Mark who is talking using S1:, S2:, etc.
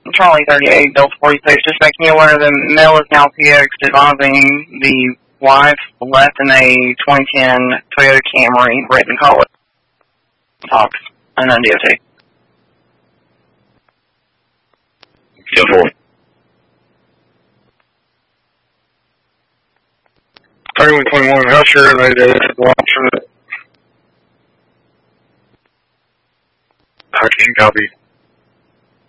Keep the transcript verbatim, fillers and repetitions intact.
S1: Charlie thirty-eight, Delta forty-six, just making you aware the mail is now P X advising the wife left in a twenty ten Toyota Camry, written color, Fox, and then D O T.
S2: ten four.
S3: thirty-one twenty-one, how sure are they that it's the launch for it? I can't copy.